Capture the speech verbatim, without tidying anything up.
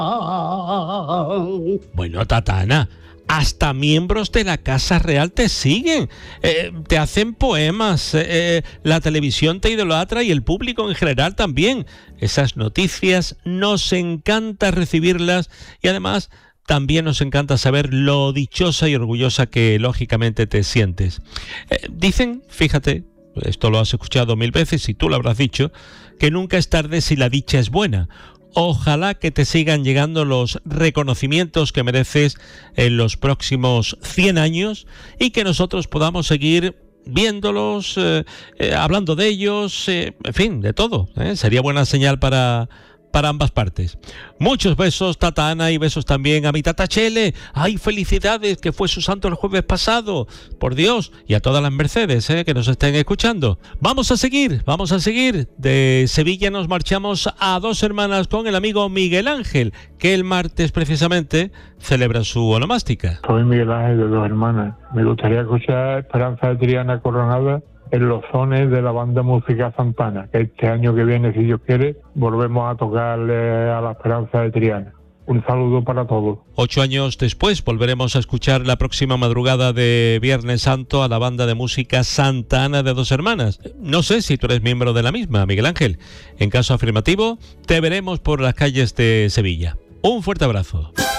Bueno, Tatana, hasta miembros de la Casa Real te siguen, eh, te hacen poemas, eh, la televisión te idolatra y el público en general también. Esas noticias nos encanta recibirlas y además también nos encanta saber lo dichosa y orgullosa que lógicamente te sientes. Eh, dicen, fíjate, esto lo has escuchado mil veces y tú lo habrás dicho, que nunca es tarde si la dicha es buena. Ojalá que te sigan llegando los reconocimientos que mereces en los próximos cien años y que nosotros podamos seguir viéndolos, eh, eh, hablando de ellos, eh, en fin, de todo. ¿eh? Sería buena señal para, para ambas partes. Muchos besos, Tata Ana, y besos también a mi Tata Chele. ¡Ay, felicidades! Que fue su santo el jueves pasado. Por Dios, y a todas las Mercedes ¿eh? que nos estén escuchando. Vamos a seguir, vamos a seguir. De Sevilla nos marchamos a Dos Hermanas con el amigo Miguel Ángel, que el martes precisamente celebra su onomástica. Soy Miguel Ángel de Dos Hermanas. Me gustaría escuchar Esperanza de Triana Coronada en los sones de la banda Música Santana, que este año que viene, si Dios quiere, volvemos a tocarle a la Esperanza de Triana. Un saludo para todos. Ocho años después volveremos a escuchar la próxima madrugada de Viernes Santo a la banda de música Santa Ana de Dos Hermanas. No sé si tú eres miembro de la misma, Miguel Ángel. En caso afirmativo, te veremos por las calles de Sevilla. Un fuerte abrazo.